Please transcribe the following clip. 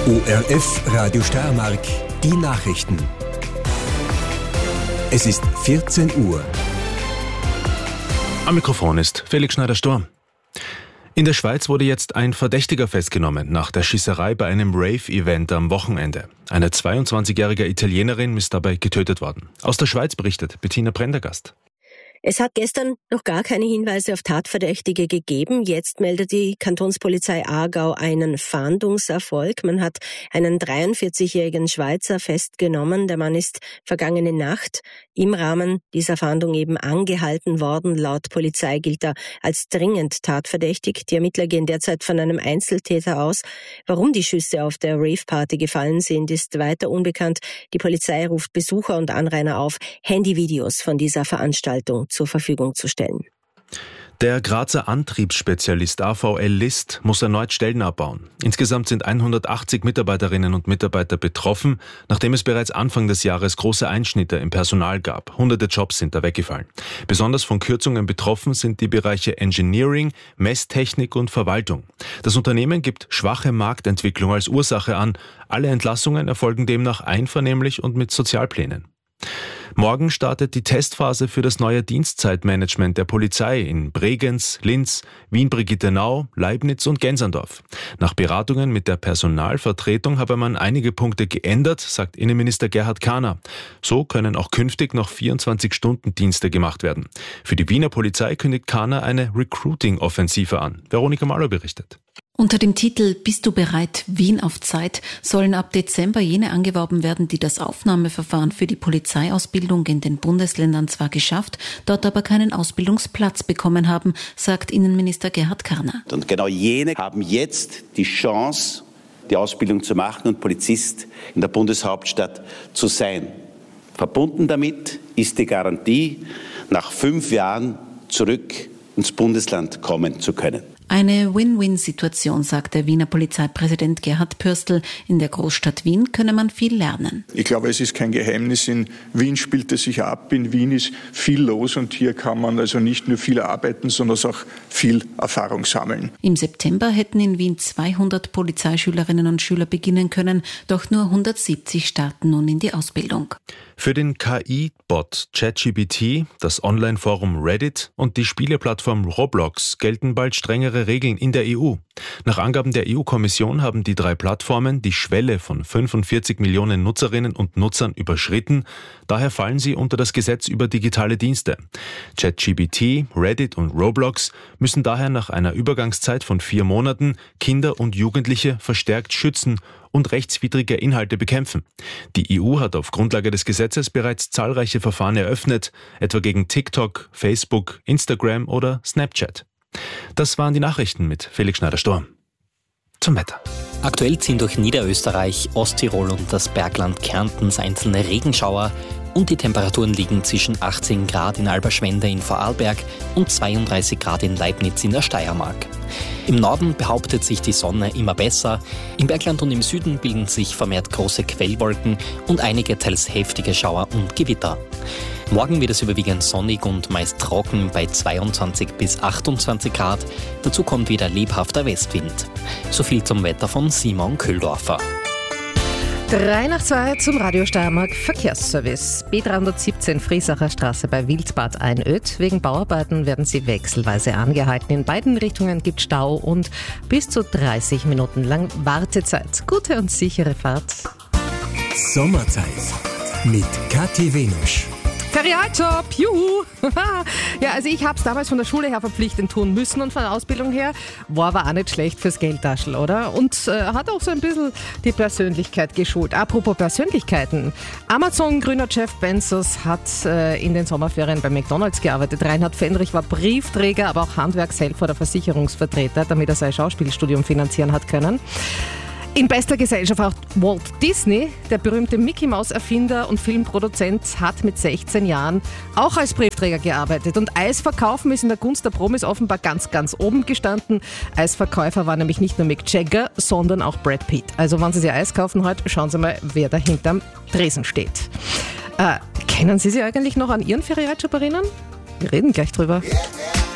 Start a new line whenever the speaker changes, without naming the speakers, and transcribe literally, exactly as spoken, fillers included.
O R F Radio Steiermark, die Nachrichten. Es ist vierzehn Uhr.
Am Mikrofon ist Felix Schneider-Sturm. In der Schweiz wurde jetzt ein Verdächtiger festgenommen nach der Schießerei bei einem Rave-Event am Wochenende. Eine zweiundzwanzigjährige Italienerin ist dabei getötet worden. Aus der Schweiz berichtet Bettina Prendergast.
Es hat gestern noch gar keine Hinweise auf Tatverdächtige gegeben. Jetzt meldet die Kantonspolizei Aargau einen Fahndungserfolg. Man hat einen dreiundvierzigjährigen Schweizer festgenommen. Der Mann ist vergangene Nacht im Rahmen dieser Fahndung eben angehalten worden. Laut Polizei gilt er als dringend tatverdächtig. Die Ermittler gehen derzeit von einem Einzeltäter aus. Warum die Schüsse auf der Rave-Party gefallen sind, ist weiter unbekannt. Die Polizei ruft Besucher und Anrainer auf, Handyvideos von dieser Veranstaltung zur Verfügung zu stellen.
Der Grazer Antriebsspezialist A V L List muss erneut Stellen abbauen. Insgesamt sind hundertachtzig Mitarbeiterinnen und Mitarbeiter betroffen, nachdem es bereits Anfang des Jahres große Einschnitte im Personal gab. Hunderte Jobs sind da weggefallen. Besonders von Kürzungen betroffen sind die Bereiche Engineering, Messtechnik und Verwaltung. Das Unternehmen gibt schwache Marktentwicklung als Ursache an. Alle Entlassungen erfolgen demnach einvernehmlich und mit Sozialplänen. Morgen startet die Testphase für das neue Dienstzeitmanagement der Polizei in Bregenz, Linz, Wien-Brigittenau, Leibniz und Gensandorf. Nach Beratungen mit der Personalvertretung habe man einige Punkte geändert, sagt Innenminister Gerhard Kahner. So können auch künftig noch vierundzwanzig-Stunden-Dienste gemacht werden. Für die Wiener Polizei kündigt Kahner eine Recruiting-Offensive an. Veronika Mahler berichtet.
Unter dem Titel »Bist du bereit? Wien auf Zeit« sollen ab Dezember jene angeworben werden, die das Aufnahmeverfahren für die Polizeiausbildung in den Bundesländern zwar geschafft, dort aber keinen Ausbildungsplatz bekommen haben, sagt Innenminister Gerhard Kahner.
Und genau jene haben jetzt die Chance, die Ausbildung zu machen und Polizist in der Bundeshauptstadt zu sein. Verbunden damit ist die Garantie, nach fünf Jahren zurück ins Bundesland kommen zu können.
Eine Win-Win-Situation, sagt der Wiener Polizeipräsident Gerhard Pürstl. In der Großstadt Wien könne man viel lernen.
Ich glaube, es ist kein Geheimnis. In Wien spielt es sich ab. In Wien ist viel los und hier kann man also nicht nur viel arbeiten, sondern auch viel Erfahrung sammeln.
Im September hätten in Wien zweihundert Polizeischülerinnen und Schüler beginnen können, doch nur hundertsiebzig starten nun in die Ausbildung.
Für den K I-Bot ChatGPT, das Online-Forum Reddit und die Spieleplattform Roblox gelten bald strengere Regeln in der E U. Nach Angaben der E U-Kommission haben die drei Plattformen die Schwelle von fünfundvierzig Millionen Nutzerinnen und Nutzern überschritten. Daher fallen sie unter das Gesetz über digitale Dienste. ChatGPT, Reddit und Roblox müssen daher nach einer Übergangszeit von vier Monaten Kinder und Jugendliche verstärkt schützen und rechtswidrige Inhalte bekämpfen. Die E U hat auf Grundlage des Gesetzes bereits zahlreiche Verfahren eröffnet, etwa gegen TikTok, Facebook, Instagram oder Snapchat. Das waren die Nachrichten mit Felix Schneider-Sturm. Zum Wetter.
Aktuell ziehen durch Niederösterreich, Osttirol und das Bergland Kärntens einzelne Regenschauer und die Temperaturen liegen zwischen achtzehn Grad in Alberschwende in Vorarlberg und zweiunddreißig Grad in Leibniz in der Steiermark. Im Norden behauptet sich die Sonne immer besser. Im Bergland und im Süden bilden sich vermehrt große Quellwolken und einige teils heftige Schauer und Gewitter. Morgen wird es überwiegend sonnig und meist trocken bei zweiundzwanzig bis achtundzwanzig Grad. Dazu kommt wieder lebhafter Westwind. So viel zum Wetter von Simon Köhldorfer.
Drei nach zwei zum Radio Steiermark Verkehrsservice. B dreihundertsiebzehn Friesacher Straße bei Wildbad Einöd. Wegen Bauarbeiten werden Sie wechselweise angehalten. In beiden Richtungen gibt Stau und bis zu dreißig Minuten lang Wartezeit. Gute und sichere Fahrt.
Sommerzeit mit Kathi Wenusch.
Ferialjob, juhu! Ja, also ich habe es damals von der Schule her verpflichtend tun müssen und von der Ausbildung her war aber auch nicht schlecht fürs Geldtaschel, oder? Und äh, hat auch so ein bisschen die Persönlichkeit geschult. Apropos Persönlichkeiten. Amazon-Gründer Jeff Bezos hat äh, in den Sommerferien bei McDonald's gearbeitet. Reinhard Fendrich war Briefträger, aber auch Handwerkshelfer oder Versicherungsvertreter, damit er sein Schauspielstudium finanzieren hat können. In bester Gesellschaft auch Walt Disney, der berühmte Mickey-Maus-Erfinder und Filmproduzent, hat mit sechzehn Jahren auch als Briefträger gearbeitet. Und Eisverkaufen ist in der Gunst der Promis offenbar ganz, ganz oben gestanden. Eisverkäufer war nämlich nicht nur Mick Jagger, sondern auch Brad Pitt. Also wenn Sie sich Eis kaufen heute, schauen Sie mal, wer da hinterm Tresen steht. Äh, kennen Sie sich eigentlich noch an Ihren Ferialjob erinnern? Wir reden gleich drüber. Yeah, yeah.